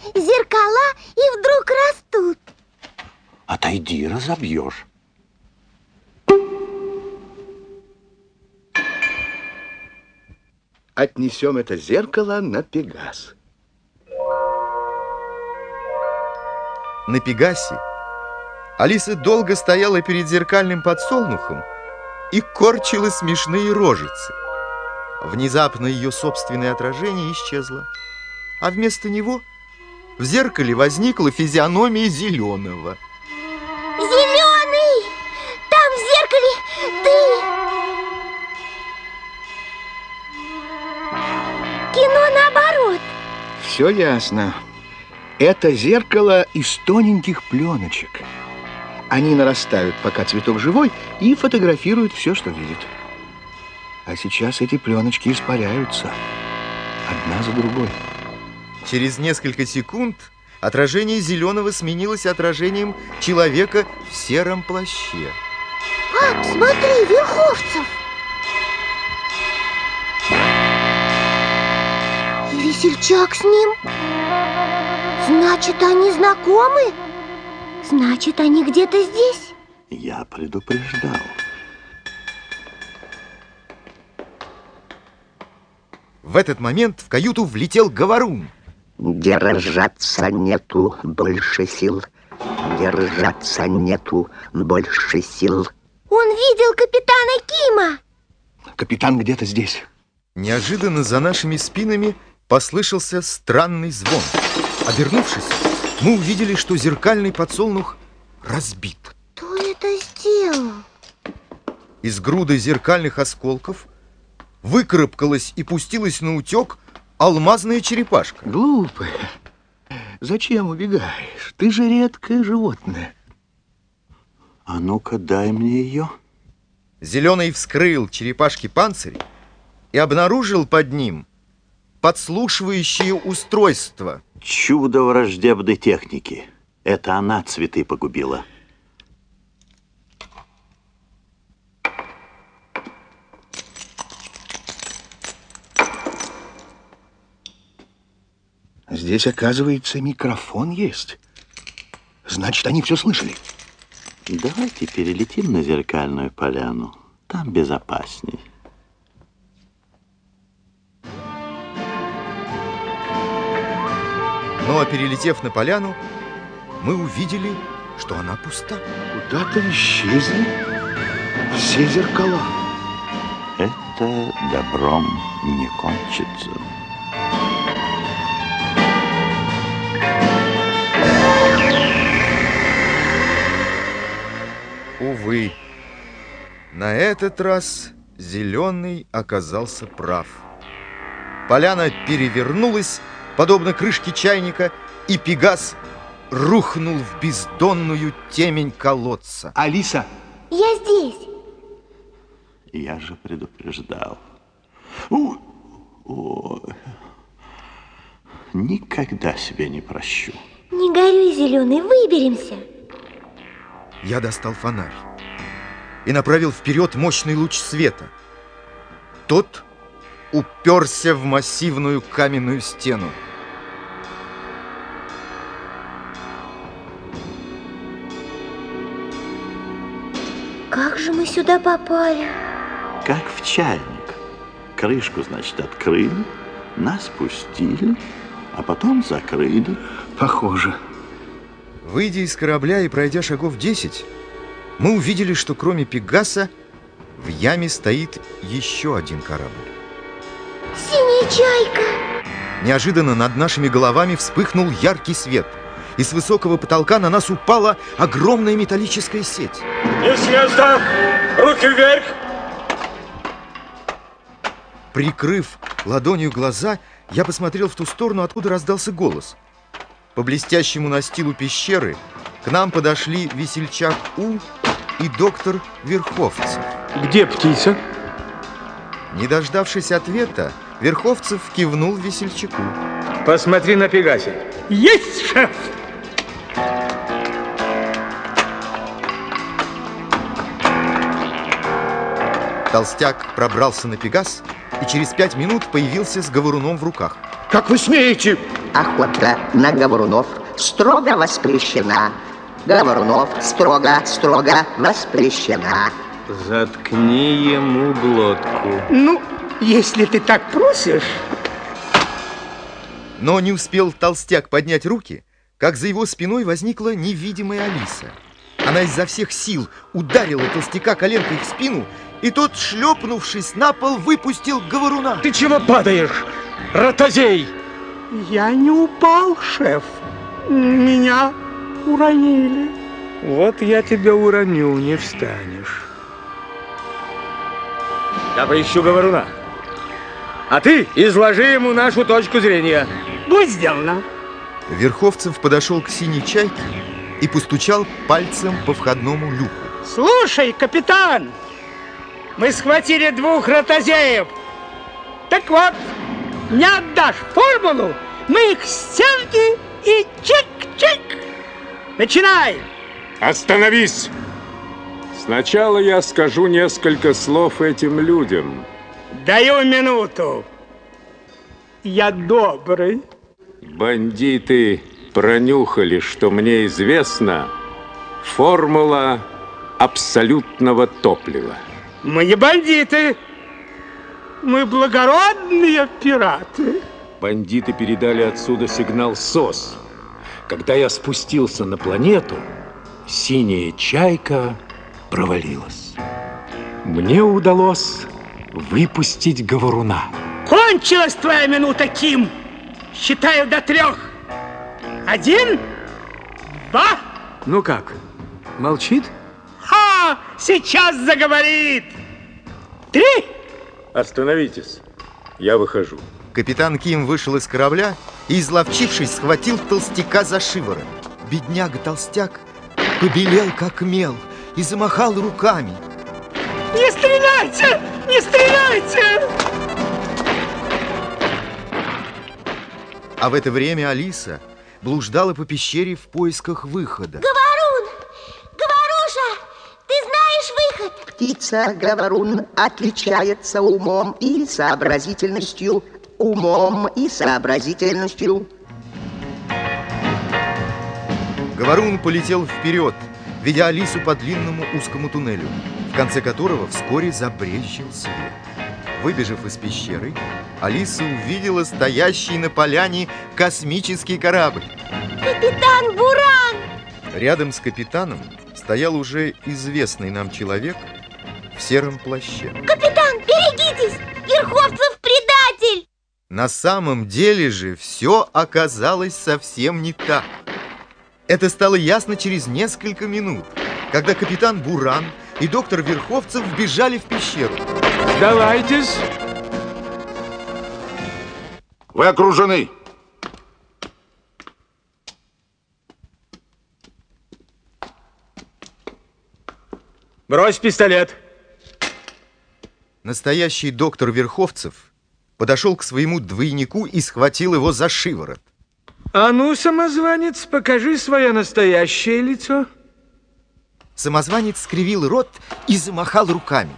зеркала и вдруг растут. Отойди, разобьешь. Отнесем это зеркало на Пегас. На Пегасе Алиса долго стояла перед зеркальным подсолнухом и корчила смешные рожицы. Внезапно ее собственное отражение исчезло, а вместо него в зеркале возникла физиономия Зеленого. Зеленый! Там в зеркале ты! Кино наоборот. Все ясно. Это зеркало из тоненьких пленочек. Они нарастают, пока цветок живой, и фотографируют все, что видит. А сейчас эти пленочки испаряются одна за другой. Через несколько секунд отражение Зеленого сменилось отражением человека в сером плаще. Пап, смотри, Верховцев! И весельчак с ним. Значит, они знакомы? Значит, они где-то здесь? Я предупреждал. В этот момент в каюту влетел Говорун. Держаться нету больше сил. Держаться нету больше сил. Он видел капитана Кима. Капитан где-то здесь. Неожиданно за нашими спинами послышался странный звон. Обернувшись, мы увидели, что зеркальный подсолнух разбит. Кто это сделал? Из груды зеркальных осколков выкарабкалась и пустилась на утек алмазная черепашка. Глупая. Зачем убегаешь? Ты же редкое животное. А ну-ка, дай мне ее. Зеленый вскрыл черепашки панцирь и обнаружил под ним подслушивающее устройство. Чудо враждебной техники. Это она цветы погубила. Здесь, оказывается, микрофон есть. Значит, они все слышали. Давайте перелетим на зеркальную поляну. Там безопасней. Но, перелетев на поляну, мы увидели, что она пуста. Куда-то исчезли все зеркала. Это добром не кончится. Увы, на этот раз Зеленый оказался прав. Поляна перевернулась, подобно крышке чайника, и Пегас рухнул в бездонную темень колодца. Алиса! Я здесь. Я же предупреждал. Никогда себе не прощу. Не горюй, Зеленый, выберемся. Я достал фонарь и направил вперед мощный луч света. Тот уперся в массивную каменную стену. Как же мы сюда попали? Как в чайник. Крышку, значит, открыли, нас пустили, а потом закрыли. Похоже. Выйдя из корабля и пройдя шагов 10, мы увидели, что кроме Пегаса в яме стоит еще один корабль. Синяя чайка! Неожиданно над нашими головами вспыхнул яркий свет, и с высокого потолка на нас упала огромная металлическая сеть. Не с места! Руки вверх! Прикрыв ладонью глаза, я посмотрел в ту сторону, откуда раздался голос. По блестящему настилу пещеры к нам подошли весельчак У и доктор Верховцев. Где птица? Не дождавшись ответа, Верховцев кивнул весельчаку. Посмотри на Пегасе. Есть, шеф! Толстяк пробрался на Пегас и через 5 минут появился с говоруном в руках. Как вы смеете? охота на говорунов строго воспрещена. Говорунов строго воспрещена. Заткни ему глотку. Ну, если ты так просишь. Но не успел толстяк поднять руки, как за его спиной возникла невидимая Алиса. Она изо всех сил ударила толстяка коленкой в спину, и тот, шлепнувшись на пол, выпустил говоруна. Ты чего падаешь, ротозей? Я не упал, шеф. Меня уронили. Вот я тебя уроню, не встанешь. Я поищу говоруна. А ты изложи ему нашу точку зрения. Будь сделано. Верховцев подошел к синей чайке и постучал пальцем по входному люку. Слушай, капитан, мы схватили 2 ротозеев. Так вот, не отдашь формулу, мы их с стенки и чик-чик. Начинай. Остановись! Сначала я скажу несколько слов этим людям. Даю минуту. Я добрый. Бандиты пронюхали, что мне известно, формула абсолютного топлива. Мы не бандиты. Мы благородные пираты. Бандиты передали отсюда сигнал СОС. Когда я спустился на планету, синяя чайка провалилась. Мне удалось выпустить говоруна. Кончилась твоя минута, Ким. Считаю до 3. 1, 2. Ну как, молчит? Ха! Сейчас заговорит. 3. Остановитесь, я выхожу. Капитан Ким вышел из корабля и, изловчившись, схватил толстяка за шиворот. Бедняга-толстяк побелел, как мел, и замахал руками. Не стреляйте! Не стреляйте! А в это время Алиса блуждала по пещере в поисках выхода. Говорун! Говоруша! Ты знаешь выход? Птица говорун отличается умом и сообразительностью. Умом и сообразительностью. Говорун полетел вперед, ведя Алису по длинному узкому туннелю, в конце которого вскоре забрезжил свет. Выбежав из пещеры, Алиса увидела стоящий на поляне космический корабль. Капитан Буран! Рядом с капитаном стоял уже известный нам человек в сером плаще. Капитан, берегитесь! Верховцев предатель! На самом деле же все оказалось совсем не так. Это стало ясно через несколько минут, когда капитан Буран и доктор Верховцев вбежали в пещеру. Сдавайтесь. Вы окружены. Брось пистолет. Настоящий доктор Верховцев подошел к своему двойнику и схватил его за шиворот. А ну, самозванец, покажи свое настоящее лицо. Самозванец скривил рот и замахал руками.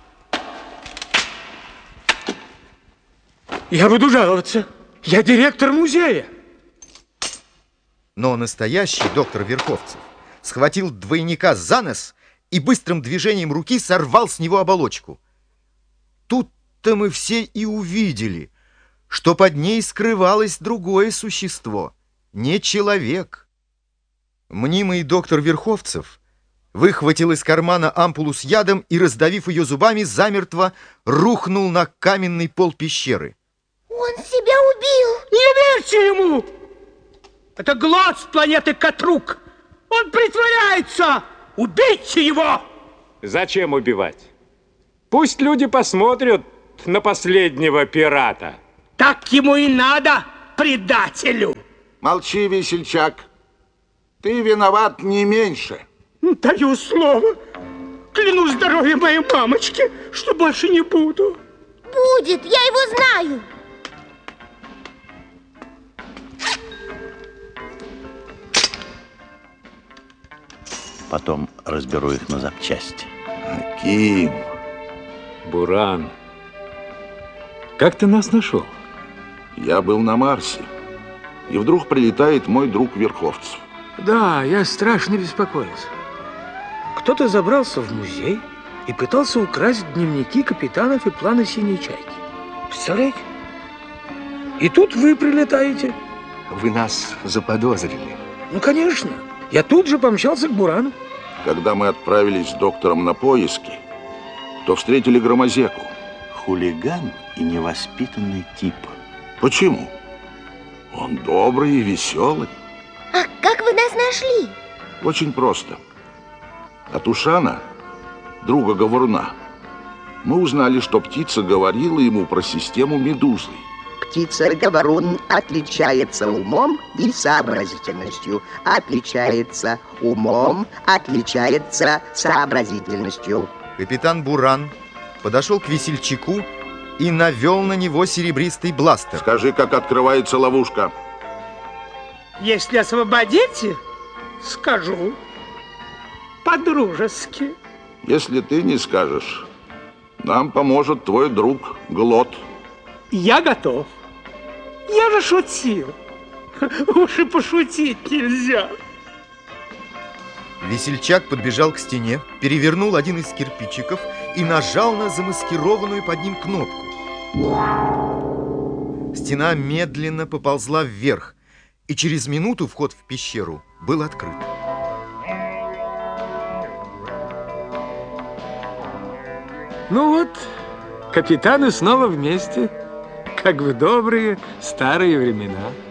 Я буду жаловаться. Я директор музея. Но настоящий доктор Верховцев схватил двойника за нос и быстрым движением руки сорвал с него оболочку. Тут-то мы все и увидели, что под ней скрывалось другое существо, не человек. Мнимый доктор Верховцев выхватил из кармана ампулу с ядом и, раздавив ее зубами, замертво рухнул на каменный пол пещеры. Он себя убил! Не верьте ему! Это Глот с планеты Катрук! Он притворяется! Убейте его! Зачем убивать? Пусть люди посмотрят на последнего пирата. Так ему и надо, предателю! Молчи, весельчак. Ты виноват не меньше. Даю слово, клянусь здоровьем моей мамочки, что больше не буду. Будет, я его знаю. Потом разберу их на запчасти. Ким. Буран, как ты нас нашел? Я был на Марсе. И вдруг прилетает мой друг Верховцев. Да, я страшно беспокоился. Кто-то забрался в музей и пытался украсть дневники капитанов и планы «Синей чайки». Представляете? И тут вы прилетаете. Вы нас заподозрили. Ну, конечно. Я тут же помчался к Бурану. Когда мы отправились с доктором на поиски, то встретили Громозеку. Хулиган и невоспитанный тип. Почему? Он добрый и веселый. А как вы нас нашли? Очень просто. От Ушана, друга Говоруна, мы узнали, что птица говорила ему про систему Медузы. Птица-говорун отличается умом и сообразительностью. Отличается умом, отличается сообразительностью. Капитан Буран подошел к весельчаку и навел на него серебристый бластер. Скажи, как открывается ловушка. Если освободите, скажу. По-дружески. Если ты не скажешь, нам поможет твой друг Глот. Я готов. Я же шутил. Уж и пошутить нельзя. Весельчак подбежал к стене, перевернул один из кирпичиков и нажал на замаскированную под ним кнопку. Стена медленно поползла вверх, и через минуту вход в пещеру был открыт. Ну вот, капитаны снова вместе, как в добрые старые времена.